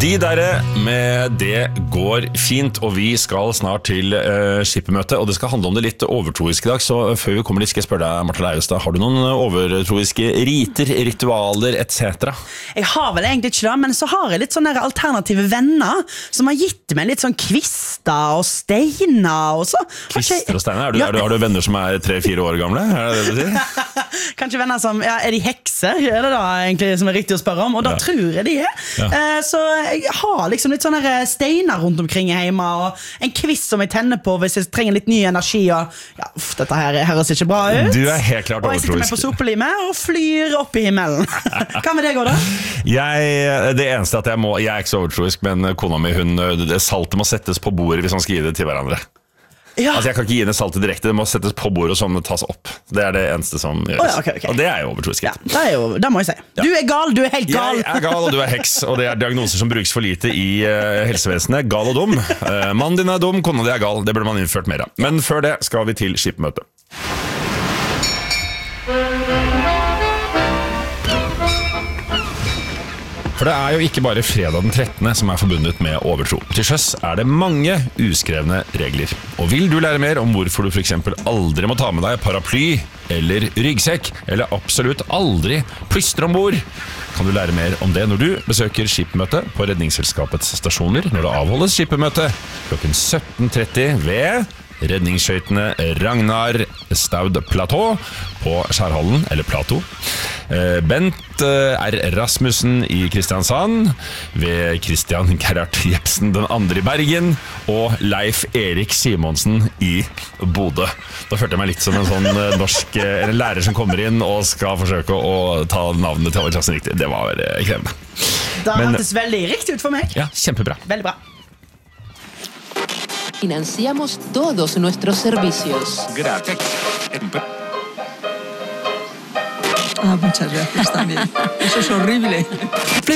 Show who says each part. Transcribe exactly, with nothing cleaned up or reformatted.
Speaker 1: De der med det går fint, og vi skal snart til uh, skippermøte, og det skal handle om det litt overtroiske i dag, så før vi kommer dit skal jeg spørre deg, Martha Leivestad, har du noen overtroiske riter, ritualer, et cetera?
Speaker 2: Jeg har vel egentlig ikke det, men så har jeg litt sånne alternative venner som har gitt meg litt sånn kvister og steiner og så.
Speaker 1: Kvister og steiner? Er du, ja. er du, har du venner som er tre-fire år gamle? Er det det du sier?
Speaker 2: Kanskje venner som, ja, er de hekser? Er det da egentlig som er riktig å spørre om? Og da ja. tror jeg de er. Ja. Uh, så jeg har liksom litt sånne steiner rundt omkring hjemme, og en kvist som jeg tenner på hvis jeg trenger litt ny energi, og ja, uff, dette her høres ikke bra ut.
Speaker 1: Du er helt klart overtroisk.
Speaker 2: Og jeg sitter meg på sopelimet og flyr opp i himmelen. Hva med det går da?
Speaker 1: Jeg, det eneste at jeg må, jeg er ikke så overtroisk, men kona mi, hun, saltet må settes på bordet hvis han skal gi det til hverandre. Ja. Altså jeg kan ikke gi henne saltet direkte, det må settes på bordet og sånn det tas opp. Det er det eneste som gjøres. Oh, ja, okay, okay. Og det er jo overtroisk.
Speaker 2: Ja, det, er jo, det må jeg si. Ja. Du er gal, du er helt gal.
Speaker 1: Jeg er gal, og du er heks, og det er diagnoser som brukes for lite i uh, helsevesenet. Gal og dum. Uh, mannen din er dum, kona di er gal. Det burde man innført mer av. Men før det skal vi til skippermøte. For det er jo ikke bare fredag den trettende som er forbundet med overtro. Til sjøs er det mange uskrevne regler. Og vil du lære mer om hvorfor du for eksempel aldri må ta med deg paraply eller ryggsekk, eller absolutt aldri plystre ombord, kan du lære mer om det når du besøker skippermøte på Redningsselskapets stasjoner når det avholdes skippermøte klokken sytten tretti ved redningsskøytene Ragnar Staud Platå på Skjærhallen, eller Plato. Bent R. Rasmussen i Kristiansand, ved Christian Gerhard Jepsen den andre i Bergen, og Leif Erik Simonsen i Bodø. Da følte jeg meg litt som en sånn norsk en lærer som kommer inn og skal forsøke å ta navnet til alle klassen riktig. Det var krevende.
Speaker 2: Det hørtes veldig riktig ut for meg.
Speaker 1: Ja, kjempebra.
Speaker 2: Veldig bra.
Speaker 3: Financiamos todos nuestros servicios.
Speaker 4: Gracias.
Speaker 5: Ah, muchas gracias también. Eso es horrible.